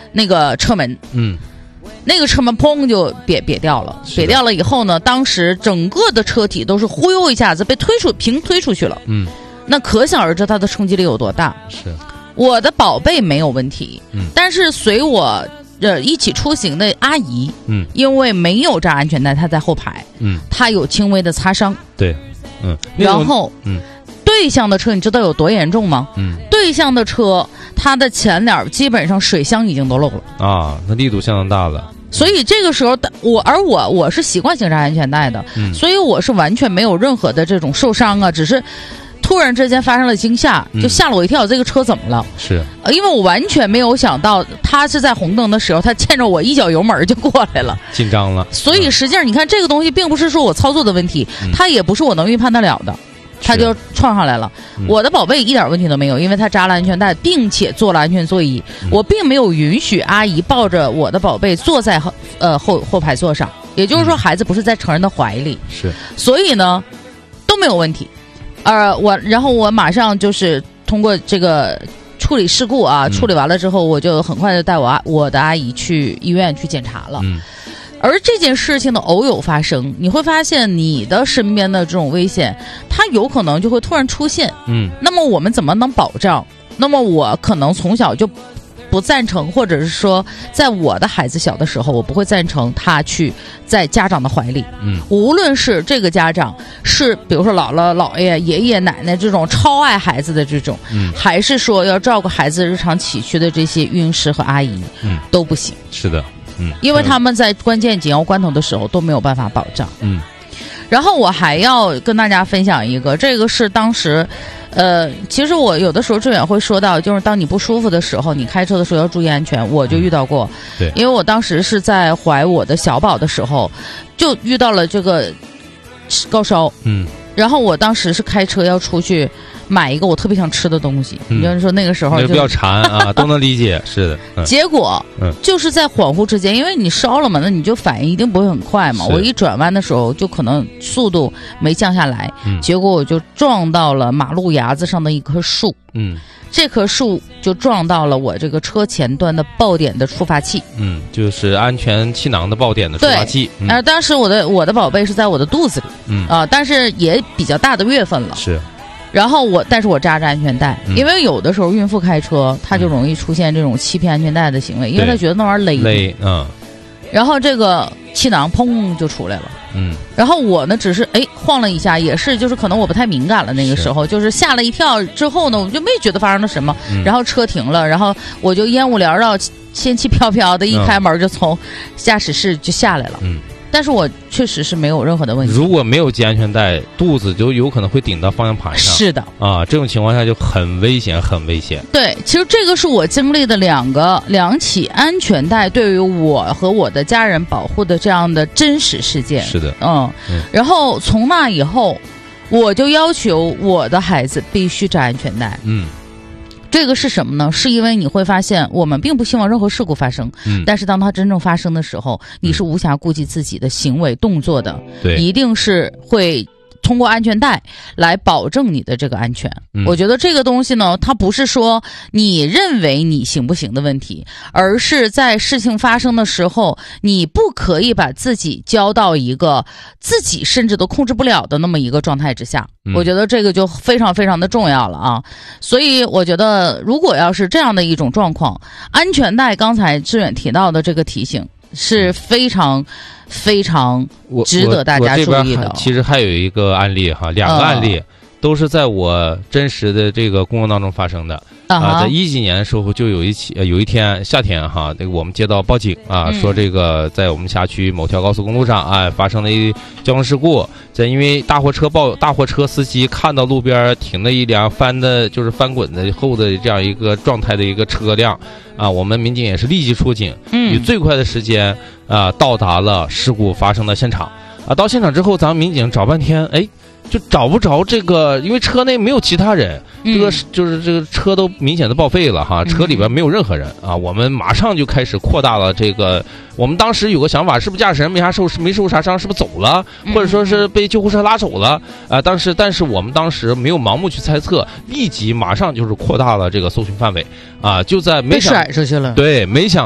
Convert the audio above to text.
那个车门，那个车门砰就瘪掉了，瘪掉了以后呢，当时整个的车体都是忽悠一下子被平推出去了，那可想而知它的冲击力有多大。 是， 我的宝贝没有问题，但是随我一起出行的阿姨，因为没有扎安全带，她在后排，她有轻微的擦伤， 对， 然后，对向的车你知道有多严重吗？对向的车它的前脸基本上水箱已经都漏了啊，那力度相当大了。 所以这个时候我是习惯性扎安全带的，所以我是完全没有任何的这种受伤啊，只是突然之间发生了惊吓，就吓了我一跳，这个车怎么了？ 是， 因为我完全没有想到他是在红灯的时候，他牵着我一脚油门就过来了， 紧张了。 所以实际上你看这个东西并不是说我操作的问题，它也不是我能预判得了的。他就撞上来了，我的宝贝一点问题都没有，因为他扎了安全带，并且坐了安全座椅，我并没有允许阿姨抱着我的宝贝坐在后排座上，也就是说孩子不是在成人的怀里， 是， 所以呢都没有问题。然后我马上就是通过这个处理事故啊，处理完了之后，我就很快就带我的阿姨去医院去检查了。而这件事情的偶有发生，你会发现你的身边的这种危险，它有可能就会突然出现。那么我们怎么能保障？那么我可能从小就不赞成，或者是说，在我的孩子小的时候，我不会赞成他去在家长的怀里。无论是这个家长是比如说姥姥、姥爷、爷爷奶奶这种超爱孩子的这种，还是说要照顾孩子日常起居的这些孕师和阿姨，都不行。 是的。 因为他们在关键紧要关头的时候都没有办法保障。然后我还要跟大家分享一个，这个是当时其实我有的时候志远会说到，就是当你不舒服的时候，你开车的时候要注意安全，我就遇到过。 对， 因为我当时是在怀我的小宝的时候就遇到了这个高烧。然后我当时是开车要出去买一个我特别想吃的东西，你就是说那个时候就比较馋啊，都能理解，是的。 结果就是在恍惚之间，因为你烧了嘛，那你就反应一定不会很快嘛。我一转弯的时候，就可能速度没降下来，结果我就撞到了马路牙子上的一棵树。这棵树就撞到了我这个车前端的爆点的触发器。就是安全气囊的爆点的触发器。当时我的宝贝是在我的肚子里，但是也比较大的月份了。是。然后但是我扎着安全带，因为有的时候孕妇开车，她就容易出现这种欺骗安全带的行为，因为她觉得那玩意儿勒。然后这个气囊砰就出来了。然后我呢只是晃了一下，也是就是可能我不太敏感了，那个时候就是吓了一跳之后呢，我就没觉得发生了什么。然后车停了，然后我就烟雾缭绕、仙气飘飘的一开门就从驾驶室就下来了。但是我确实是没有任何的问题。 如果没有系安全带，肚子就有可能会顶到方向盘上。 是的啊，这种情况下就很危险，很危险。 对，其实这个是我经历的两起安全带对于我和我的家人保护的这样的真实事件。 是的， 然后从那以后，我就要求我的孩子必须扎安全带。这个是什么呢？是因为你会发现我们并不希望任何事故发生，但是当它真正发生的时候，你是无暇顾及自己的行为动作的。 对， 一定是会通过安全带来保证你的这个安全。我觉得这个东西呢，它不是说你认为你行不行的问题，而是在事情发生的时候，你不可以把自己交到一个自己甚至都控制不了的那么一个状态之下。我觉得这个就非常非常的重要了啊！所以我觉得如果要是这样的一种状况，安全带刚才志远提到的这个提醒是非常非常值得大家注意的。 其实还有一个案例哈，两个案例都是在我真实的这个工作当中发生的。在10几年的时候，就有一天夏天哈，这个我们接到报警啊，说这个在我们辖区某条高速公路上发生了一交通事故。因为大货车司机看到路边停了一辆翻滚的后的这样一个状态的一个车辆啊，我们民警也是立即出警，以最快的时间到达了事故发生的现场啊。到现场之后，咱们民警找半天，就找不着这个，因为车内没有其他人，这个车都明显的报废了哈，车里边没有任何人啊。我们马上就开始扩大了这个，我们当时有个想法，是不是驾驶人没受啥伤，是不是走了，或者说是被救护车拉走了啊？但是我们当时没有盲目去猜测，立即马上就是扩大了这个搜寻范围啊，就在被甩出去了。 对，没想